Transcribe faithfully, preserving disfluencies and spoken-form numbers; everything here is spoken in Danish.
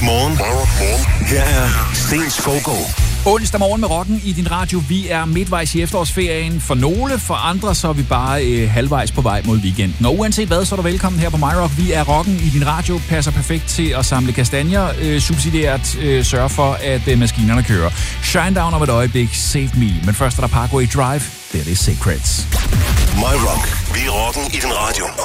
Morgen. My Rock Morgen. Her er Sten Skovgaard. Onsdag morgen med rocken i din radio. Vi er midtvejs i efterårsferien for nogle, for andre så er vi bare øh, halvvejs på vej mod weekenden. Og uanset hvad, så er du velkommen her på My Rock. Vi er rocken i din radio, passer perfekt til at samle kastanjer, øh, subsidiært øh, sørge for, at øh, maskinerne kører. Shine down om et øjeblik, save me. Men først er der Parkway Drive, det er det Secrets. My Rock. Vi er rocken i din radio.